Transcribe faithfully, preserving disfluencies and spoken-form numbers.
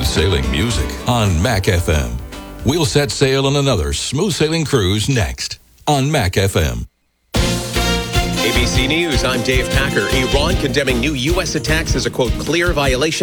smooth sailing music on Mac F M. We'll set sail on another smooth sailing cruise next on Mac F M. A B C News, I'm Dave Packer. Iran condemning new U S attacks as a, quote, clear violation